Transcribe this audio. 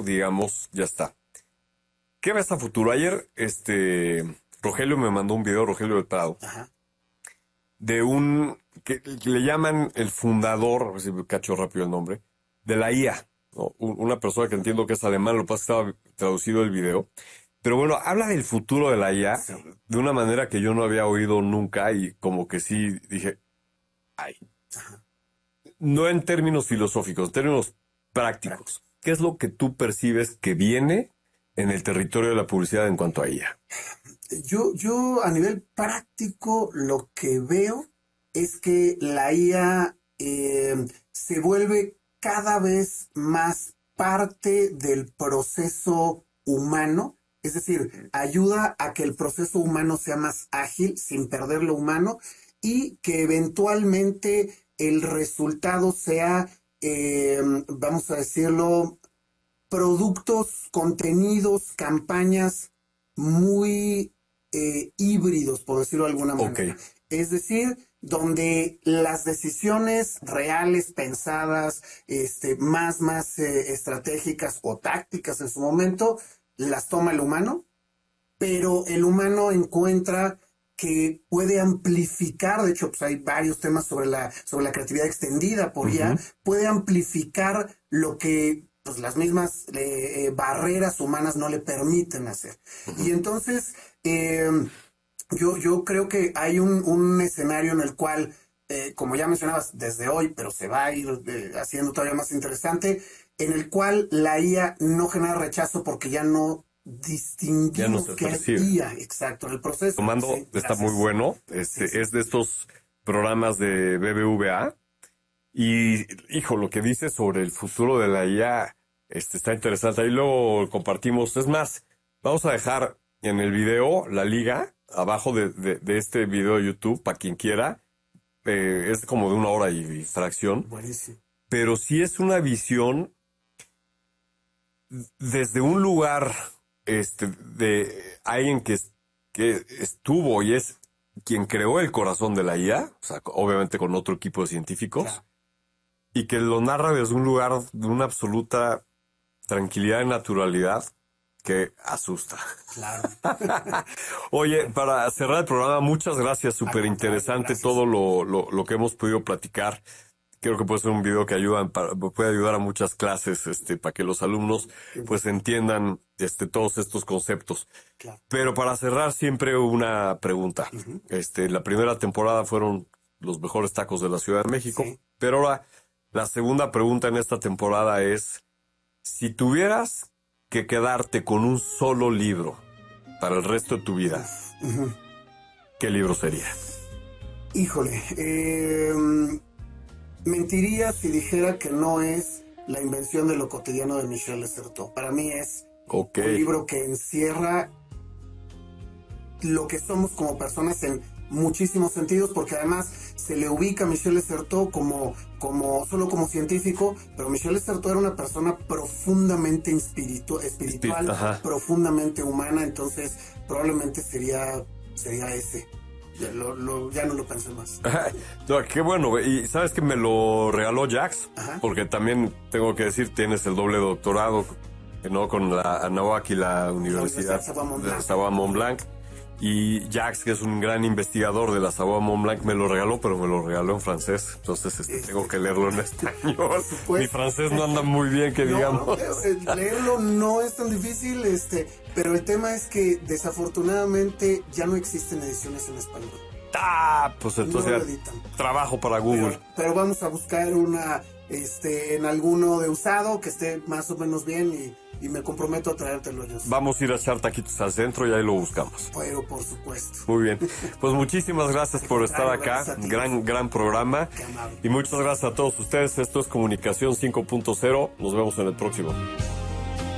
digamos, ya está. ¿Qué ves a futuro? Ayer, Rogelio me mandó un video, Rogelio del Prado, Ajá. de un, que le llaman el fundador, a ver si me cacho rápido el nombre, de la IA, ¿no? Una persona que entiendo que es alemán, lo que pasa es que estaba traducido el video. Pero bueno, habla del futuro de la IA Sí. de una manera que yo no había oído nunca y como que sí dije, ay. No en términos filosóficos, en términos prácticos. ¿Qué es lo que tú percibes que viene en el territorio de la publicidad en cuanto a IA? Yo a nivel práctico lo que veo es que la IA se vuelve cada vez más parte del proceso humano, es decir, ayuda a que el proceso humano sea más ágil sin perder lo humano y que eventualmente el resultado sea, vamos a decirlo, productos, contenidos, campañas muy híbridos, por decirlo de alguna manera. Ok. Es decir, donde las decisiones reales, pensadas, más estratégicas o tácticas en su momento, las toma el humano, pero el humano encuentra que puede amplificar, de hecho, pues hay varios temas sobre la creatividad extendida por IA, puede amplificar lo que pues las mismas barreras humanas no le permiten hacer. Y entonces, yo creo que hay un escenario en el cual, como ya mencionabas, desde hoy, pero se va a ir haciendo todavía más interesante, en el cual la IA no genera rechazo porque ya no distinguimos que es IA, exacto, en el proceso. Tomando, sí, está muy bueno, Sí. es de estos programas de BBVA, y, hijo, lo que dice sobre el futuro de la IA, está interesante, ahí luego compartimos, es más, vamos a dejar en el video la liga, abajo de este video de YouTube, para quien quiera, es como de 1 hora y fracción, Buenísimo. pero sí es una visión desde un lugar de alguien que estuvo y es quien creó el corazón de la IA, o sea, obviamente con otro equipo de científicos, Claro. y que lo narra desde un lugar de una absoluta tranquilidad y naturalidad que asusta. Claro. Oye, para cerrar el programa, muchas gracias, súper interesante gracias. todo lo que hemos podido platicar. Creo que puede ser un video que puede ayudar a muchas clases, para que los alumnos pues entiendan todos estos conceptos. Claro. Pero para cerrar siempre una pregunta. La primera temporada fueron los mejores tacos de la Ciudad de México, Sí. pero ahora la segunda pregunta en esta temporada es, si tuvieras que quedarte con un solo libro para el resto de tu vida, ¿qué libro sería? Híjole, mentiría si dijera que no es La invención de lo cotidiano de Michel Desserteaux. Para mí es Ok. un libro que encierra lo que somos como personas en muchísimos sentidos, porque además se le ubica a Michel Desserteaux solo como científico, pero Michel Desserteaux era una persona profundamente espiritual, Ajá. profundamente humana, entonces probablemente sería ese. Ya no lo pensé más. No, qué bueno, y sabes que me lo regaló Jax, Ajá. porque también tengo que decir, tienes el doble doctorado, ¿no? Con la Anáhuac y la Universidad de Savoie Mont Blanc. Y Jax, que es un gran investigador de la Savoie Mont Blanc, me lo regaló, pero me lo regaló en francés. Entonces tengo que leerlo en español. Mi francés no anda muy bien, que digamos. Leerlo no es tan difícil, pero el tema es que desafortunadamente ya no existen ediciones en español. Pues entonces No lo editan. trabajo para Google. Pero vamos a buscar una en alguno de usado que esté más o menos bien y me comprometo a traértelo yo. Vamos a ir a echar taquitos al centro y ahí lo buscamos. Pero por supuesto. Muy bien. Pues muchísimas gracias por estar acá. Gran programa. Qué amable. Y muchas gracias a todos ustedes. Esto es Comunicación 5.0. Nos vemos en el próximo.